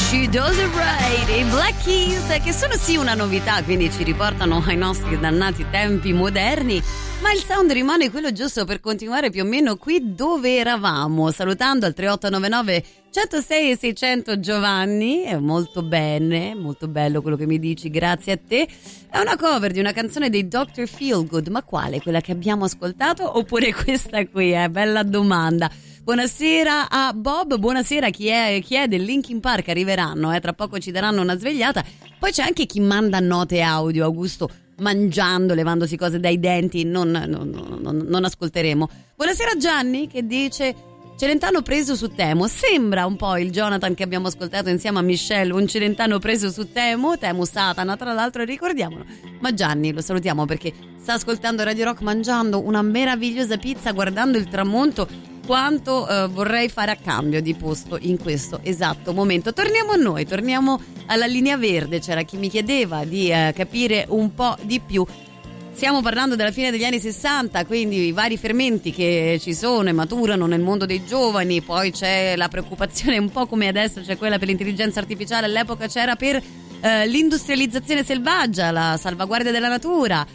She Does It Right, i Black Keys, che sono sì una novità, quindi ci riportano ai nostri dannati tempi moderni, ma il sound rimane quello giusto per continuare più o meno qui dove eravamo, salutando al 3899 106 e 600 Giovanni. È molto bene, molto bello quello che mi dici, grazie a te. È una cover di una canzone dei Dr. Feelgood, ma quale? Quella che abbiamo ascoltato oppure questa qui? Bella domanda. Buonasera a Bob, buonasera chi è del Linkin Park, arriveranno, tra poco ci daranno una svegliata. Poi c'è anche chi manda note audio, Augusto, mangiando, levandosi cose dai denti, non ascolteremo. Buonasera Gianni che dice: Celentano preso su Temo, sembra un po' il Jonathan che abbiamo ascoltato insieme a Michelle, un Celentano preso su Temo Satana tra l'altro, ricordiamolo. Ma Gianni lo salutiamo perché sta ascoltando Radio Rock mangiando una meravigliosa pizza, guardando il tramonto. Quanto vorrei fare a cambio di posto in questo esatto momento. Torniamo a noi, torniamo alla linea verde. C'era chi mi chiedeva di capire un po' di più. Stiamo parlando della fine degli anni 60, quindi i vari fermenti che ci sono e maturano nel mondo dei giovani. Poi c'è la preoccupazione un po' come adesso, c'è quella per l'intelligenza artificiale, all'epoca c'era per l'industrializzazione selvaggia, la salvaguardia della natura.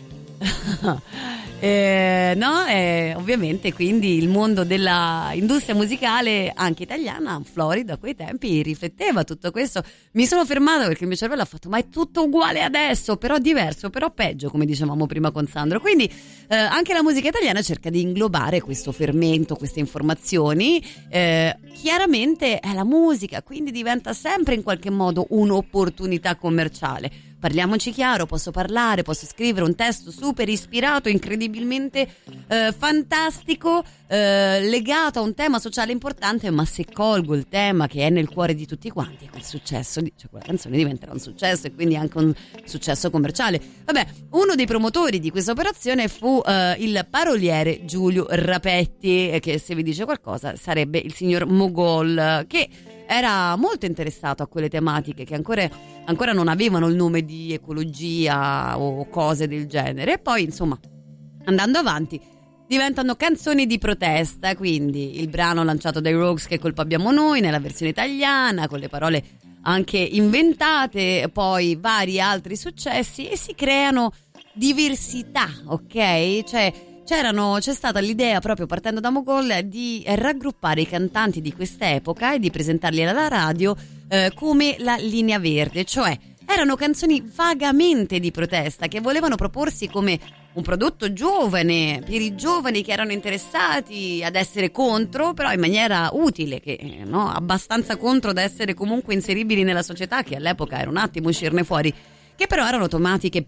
Ovviamente quindi il mondo della industria musicale anche italiana, Florida a quei tempi rifletteva tutto questo. Mi sono fermata perché il mio cervello ha fatto: ma è tutto uguale adesso, però diverso, però peggio, come dicevamo prima con Sandro. Quindi anche la musica italiana cerca di inglobare questo fermento, queste informazioni. Chiaramente è la musica, quindi diventa sempre in qualche modo un'opportunità commerciale. Parliamoci chiaro, posso parlare, posso scrivere un testo super ispirato, incredibilmente fantastico, legato a un tema sociale importante, ma se colgo il tema che è nel cuore di tutti quanti, quel successo, cioè quella canzone diventerà un successo e quindi anche un successo commerciale. Vabbè, uno dei promotori di questa operazione fu il paroliere Giulio Rapetti, che se vi dice qualcosa sarebbe il signor Mogol, che era molto interessato a quelle tematiche che ancora non avevano il nome di ecologia o cose del genere. E poi, insomma, andando avanti, diventano canzoni di protesta. Quindi il brano lanciato dai Rogues, Che colpa abbiamo noi, nella versione italiana, con le parole anche inventate, poi vari altri successi, e si creano diversità, ok? C'è stata l'idea, proprio partendo da Mogol, di raggruppare i cantanti di quest'epoca e di presentarli alla radio come la linea verde, cioè erano canzoni vagamente di protesta che volevano proporsi come un prodotto giovane, per i giovani che erano interessati ad essere contro, però in maniera utile, che abbastanza contro da essere comunque inseribili nella società, che all'epoca era un attimo uscirne fuori, che però erano tematiche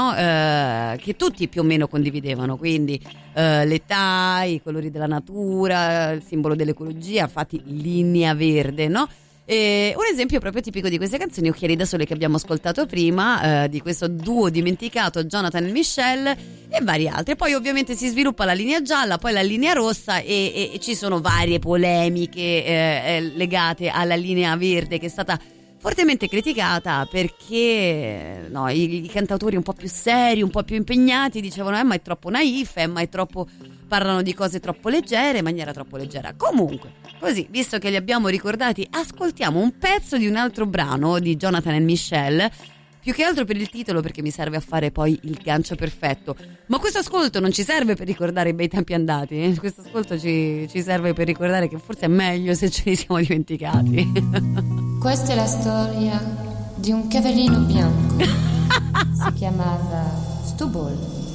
che tutti più o meno condividevano, quindi l'età, i colori della natura, il simbolo dell'ecologia, infatti linea verde, no? E un esempio proprio tipico di queste canzoni, Occhiali da sole, che abbiamo ascoltato prima, di questo duo dimenticato Jonathan e Michelle, e vari altri. Poi ovviamente si sviluppa la linea gialla, poi la linea rossa, e ci sono varie polemiche legate alla linea verde, che è stata fortemente criticata perché i cantautori un po' più seri, un po' più impegnati dicevano ma è troppo naif, ma è troppo, parlano di cose troppo leggere, in maniera troppo leggera. Comunque, così, visto che li abbiamo ricordati, ascoltiamo un pezzo di un altro brano di Jonathan e Michelle, più che altro per il titolo, perché mi serve a fare poi il gancio perfetto. Ma questo ascolto non ci serve per ricordare i bei tempi andati, questo ascolto ci serve per ricordare che forse è meglio se ce li siamo dimenticati. Questa è la storia di un cavallino bianco. Si chiamava Stubol.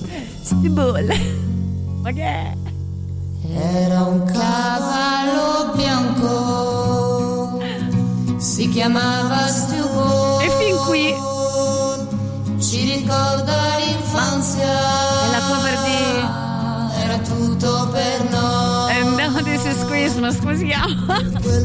Ma che è? Era un cavallo bianco, si chiamava Stubol. E fin qui ci ricorda l'infanzia. È la cover di Era tutto per noi. And Now This Is Christmas, come si chiama?